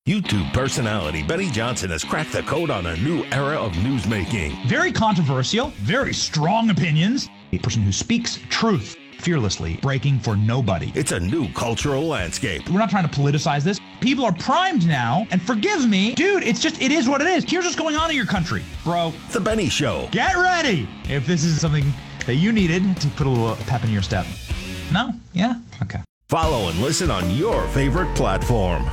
YouTube personality Benny Johnson has cracked the code on a new era of newsmaking. Very controversial, very strong opinions. A person who speaks truth fearlessly, breaking for nobody. It's a new cultural landscape. We're not trying to politicize this. People are primed now, and forgive me, dude, it is what it is. Here's what's going on in your country, bro. The Benny Show. Get ready if this is something that you needed to put a little pep in your step. No? Yeah? Okay. Follow and listen on your favorite platform.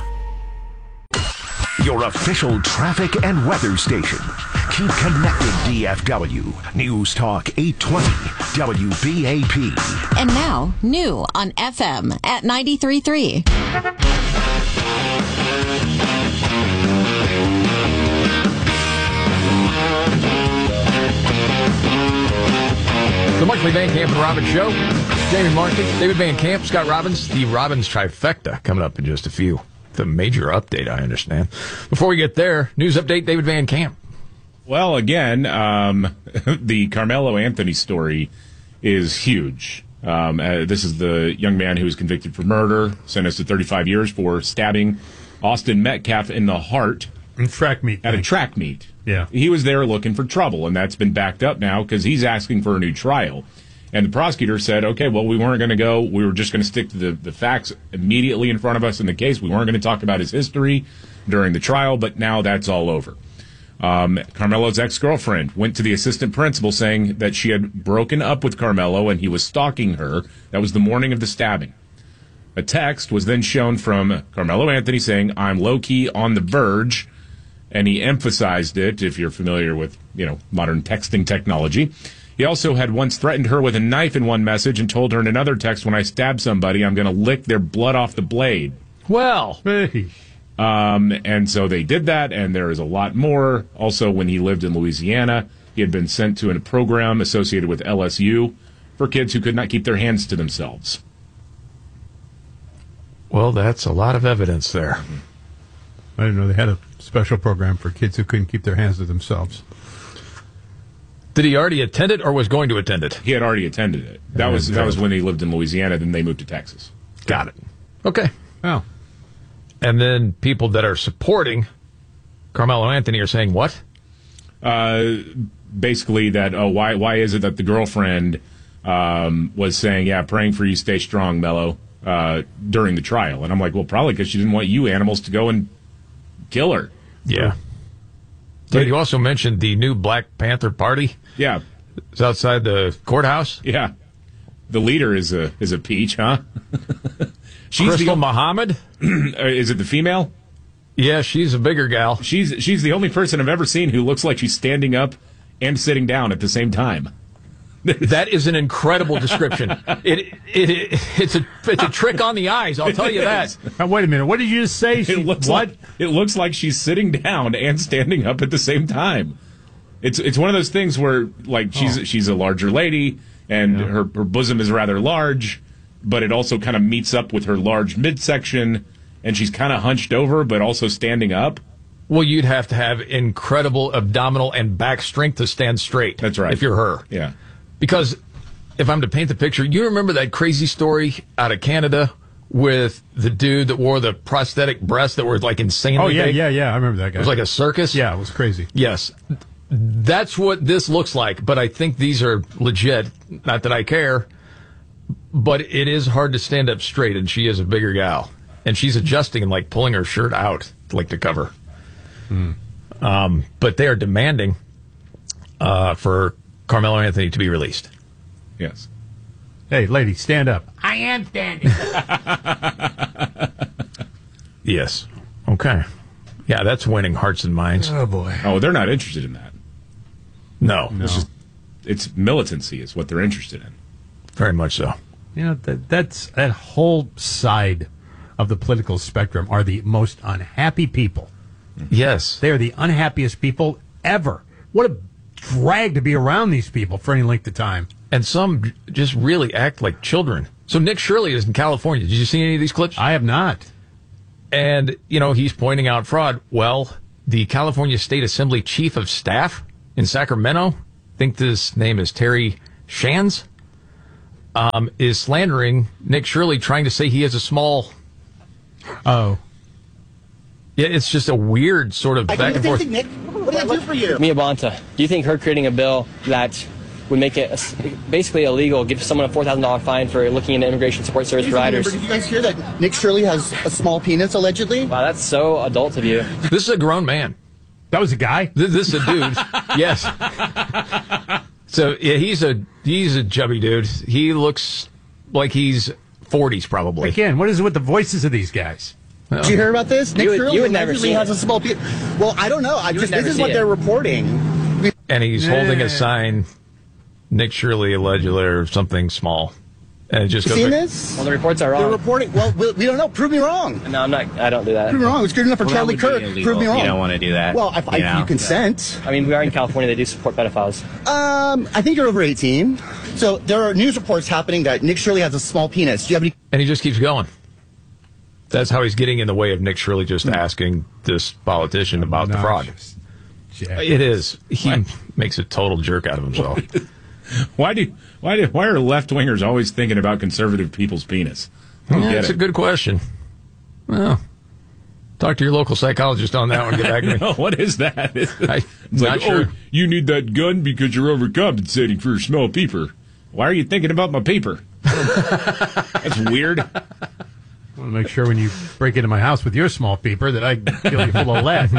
Your official traffic and weather station. Keep connected, DFW. News Talk 820 WBAP. And now, new on FM at 93.3. The Markley Van Camp and Robbins Show. Jamie Markley, David Van Camp, Scott Robbins. The Robbins trifecta coming up in just a few. The major update, I understand. Before we get there, news update, David Van Camp. Well, again, the Carmelo Anthony story is huge. This is the young man who was convicted for murder, sentenced to 35 years for stabbing Austin Metcalf in the heart. Track meet. At a track meet. Yeah. He was there looking for trouble, and that's been backed up now because he's asking for a new trial. And the prosecutor said, okay, well, we weren't going to go. We were just going to stick to the facts immediately in front of us in the case. We weren't going to talk about his history during the trial, but now that's all over. Carmelo's ex-girlfriend went to the assistant principal saying that she had broken up with Carmelo and he was stalking her. That was the morning of the stabbing. A text was then shown from Carmelo Anthony saying, I'm low-key on the verge, and he emphasized it, if you're familiar with, modern texting technology. He also had once threatened her with a knife in one message and told her in another text, when I stab somebody, I'm going to lick their blood off the blade. Well, and so they did that, and there is a lot more. Also, when he lived in Louisiana, he had been sent to a program associated with LSU for kids who could not keep their hands to themselves. Well, that's a lot of evidence there. I didn't know they had a special program for kids who couldn't keep their hands to themselves. Did he already attend it or was going to attend it? He had already attended it. That was when he lived in Louisiana, then they moved to Texas. Got it. Okay. Oh. And then people that are supporting Carmelo Anthony are saying what? Basically that, why is it that the girlfriend was saying, praying for you, stay strong, Melo, during the trial? And I'm like, well, probably because she didn't want you animals to go and kill her. Yeah. Did you also mention the new Black Panther Party? Yeah. It's outside the courthouse? Yeah. The leader is a peach, huh? Crystal Muhammad? Is it the female? Yeah, she's a bigger gal. She's the only person I've ever seen who looks like she's standing up and sitting down at the same time. That is an incredible description. It's a trick on the eyes, I'll tell you that. Wait a minute. What did you just say? It looks like she's sitting down and standing up at the same time. It's one of those things where she's a larger lady and her bosom is rather large, but it also kind of meets up with her large midsection, and she's kind of hunched over but also standing up. Well, you'd have to have incredible abdominal and back strength to stand straight. That's right. If you're her. Yeah. Because if I'm to paint the picture, you remember that crazy story out of Canada with the dude that wore the prosthetic breasts that were insanely big? Yeah. I remember that guy. It was like a circus? Yeah, it was crazy. Yes. That's what this looks like, but I think these are legit. Not that I care, but it is hard to stand up straight, and she is a bigger gal. And she's adjusting and pulling her shirt out to cover. But they are demanding for Carmelo Anthony to be released. Yes. Hey, lady, stand up. I am standing. Yes. Okay. Yeah, that's winning hearts and minds. Oh, boy. Oh, they're not interested in that. No. It's militancy is what they're interested in. Very much so. That whole side of the political spectrum are the most unhappy people. Yes. They are the unhappiest people ever. What a drag to be around these people for any length of time. And some just really act like children. So Nick Shirley is in California. Did you see any of these clips? I have not. And, he's pointing out fraud. Well, the California State Assembly Chief of Staff in Sacramento, I think this name is Terry Shands, is slandering Nick Shirley, trying to say he has a small... Oh. Yeah, it's just a weird sort of back and forth. Nick, what did I do for you? Mia Bonta, do you think her creating a bill that would make it basically illegal, give someone a $4,000 fine for looking into immigration support service providers? Did you guys hear that Nick Shirley has a small penis, allegedly? Wow, that's so adult of you. This is a grown man. That was a guy? This is a dude. Yes. So yeah, he's a chubby dude. He looks like he's 40s probably. Again, what is it with the voices of these guys? Did you hear about this? Nick Shirley you would never allegedly see has it. a small penis. Well, I don't know. This is what they're reporting. And he's holding a sign, Nick Shirley allegedly, or something small. And it just goes. Seen this? Well, the reports are wrong. They're reporting. Well, we don't know. Prove me wrong. No, I'm not. I don't do that. Prove me wrong. It's good enough for Charlie Kirk. Prove me wrong. You don't want to do that. Well, if you consent. I mean, we are in California. They do support pedophiles. I think you're over 18. So there are news reports happening that Nick Shirley has a small penis. Do you have any? And he just keeps going. That's how he's getting in the way of Nick Shirley just asking this politician about the fraud. It is. He makes a total jerk out of himself. Why are left wingers always thinking about conservative people's penis? That's a good question. Well, talk to your local psychologist on that one. Get back to me. No, what is that? It's not sure. Oh, you need that gun because you're overcompensating for a small peeper. Why are you thinking about my peeper? That's weird. I want to make sure when you break into my house with your small peeper that I kill you full of lead.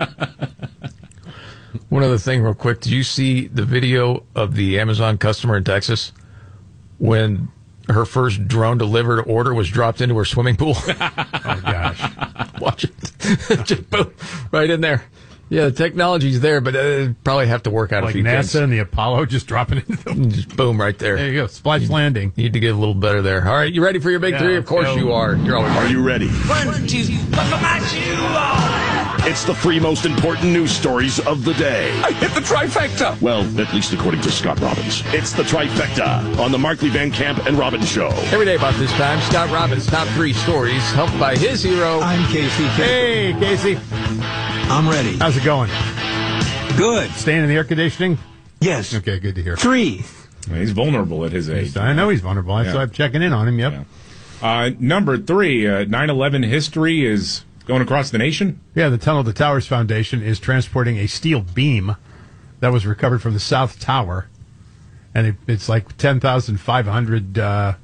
One other thing real quick. Did you see the video of the Amazon customer in Texas when her first drone delivered order was dropped into her swimming pool? Oh, gosh. Watch it. Just boom, right in there. Yeah, the technology's there, but probably have to work out like a few NASA things. and the Apollo just dropping it. Just boom, right there. There you go. Splash landing. Need to get a little better there. All right, you ready for your big three? Of course you are. You're always Are ready. you ready? 1, 2, buckle my shoe on. It's the three most important news stories of the day. I hit the trifecta. Well, at least according to Scott Robbins. It's the trifecta on the Markley Van Camp and Robbins Show. Every day about this time, Scott Robbins' top three stories, helped by his hero. I'm Casey. Hey, Casey. I'm ready. How's it going? Good. Staying in the air conditioning? Yes. Okay, good to hear. 3. He's vulnerable at his age. I know he's vulnerable. That's why I'm checking in on him. Yep. Yeah. Number 3, 9/11 history is going across the nation. Yeah, the Tunnel to Towers Foundation is transporting a steel beam that was recovered from the South Tower. And it's like 10,500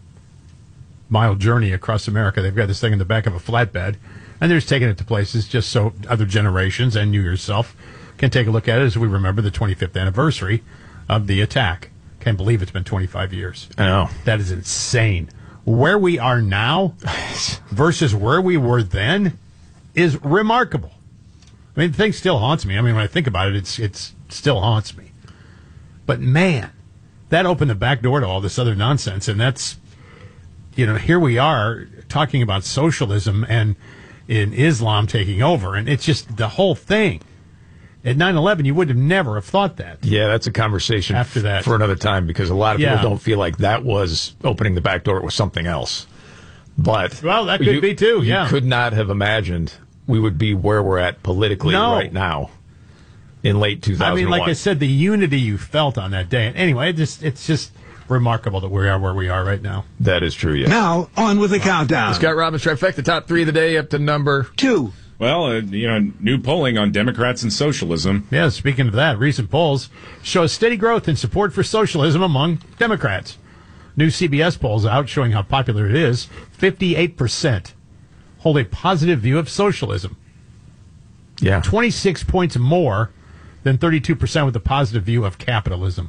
mile journey across America. They've got this thing in the back of a flatbed. And they're just taking it to places just so other generations and you yourself can take a look at it as we remember the 25th anniversary of the attack. Can't believe it's been 25 years. I know. That is insane. Where we are now versus where we were then is remarkable. I mean, the thing still haunts me. I mean, when I think about it, it's still haunts me. But man, that opened the back door to all this other nonsense. And that's, here we are talking about socialism and in Islam taking over. And it's just the whole thing. At 9/11, you would have never have thought that. Yeah, that's a conversation After that. for another time because a lot of people Yeah. don't feel like that was opening the back door. It was something else. But Well, that could be too, yeah. You could not have imagined we would be where we're at politically No. right now in late 2001. I mean, like I said, the unity you felt on that day. And anyway, it's just remarkable that we are where we are right now. That is true, yeah. Now, on with the countdown. Scott Robbins trifecta, top three of the day up to number 2. Well, new polling on Democrats and socialism. Yeah, speaking of that, recent polls show steady growth in support for socialism among Democrats. New CBS polls out showing how popular it is. 58% hold a positive view of socialism. Yeah. 26 points more than 32% with a positive view of capitalism.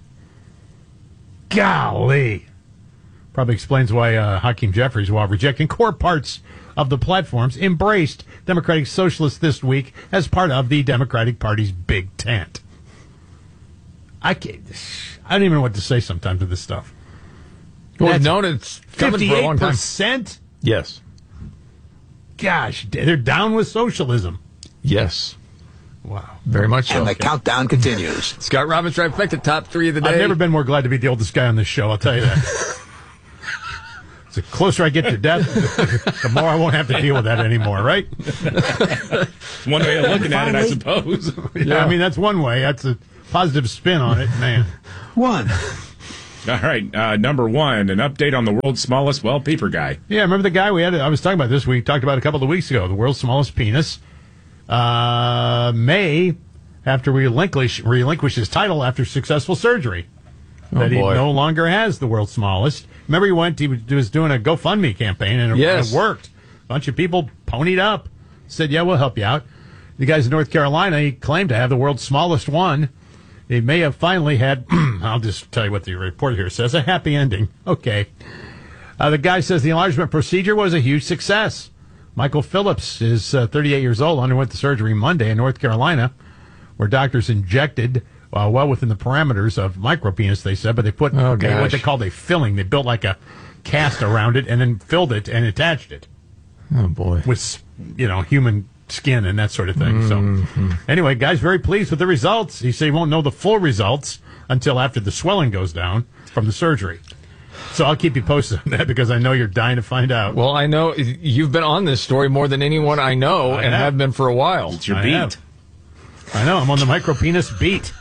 Golly. Probably explains why Hakeem Jeffries, while rejecting core parts of the platforms, embraced Democratic Socialists this week as part of the Democratic Party's big tent. I don't even know what to say sometimes with this stuff. Well, we've known it's coming for a long time. 58%? Yes. Gosh, they're down with socialism. Yes. Wow. Very much so. And the countdown continues. Scott Robbins trifecta, top three of the day. I've never been more glad to be the oldest guy on this show, I'll tell you that. The closer I get to death, the more I won't have to deal with that anymore, right? One way of looking at it, I suppose. Yeah, I mean, that's one way. That's a positive spin on it, man. 1. All right, number 1, an update on the world's smallest, peeper guy. Yeah, remember the guy I was talking about this week, talked about a couple of weeks ago, the world's smallest penis. may have to relinquish his title after successful surgery. That he no longer has the world's smallest. Remember, he was doing a GoFundMe campaign, and it worked. A bunch of people ponied up, said, yeah, we'll help you out. The guys in North Carolina, he claimed to have the world's smallest one. He may have finally had, I'll just tell you what the report here says, a happy ending. Okay. The guy says the enlargement procedure was a huge success. Michael Phillips is 38 years old, underwent the surgery Monday in North Carolina, where doctors injected well within the parameters of micropenis, they said, but they put what they called a filling. They built like a cast around it and then filled it and attached it. Oh, boy. With, human skin and that sort of thing. So, anyway, guy's very pleased with the results. He said he won't know the full results until after the swelling goes down from the surgery. So I'll keep you posted on that because I know you're dying to find out. Well, I know you've been on this story more than anyone I know and have been for a while. It's your beat. I know. I'm on the micropenis beat.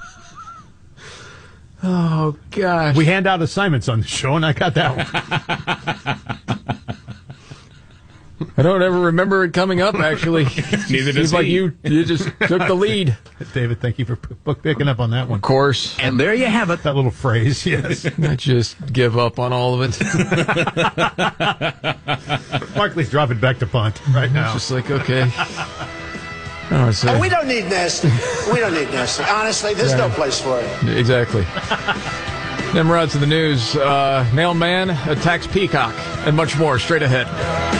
Oh, gosh. We hand out assignments on the show, and I got that one. I don't ever remember it coming up, actually. Neither does he. Like you just took the lead. David, thank you for picking up on that one. Of course. And there you have it. That little phrase, yes. I just give up on all of it. Markley's dropping back to punt right now. Just like, okay. We don't need this. We don't need this. Honestly, there's no place for it. Exactly. Then we're out to the news. Mailman attacks peacock and much more straight ahead.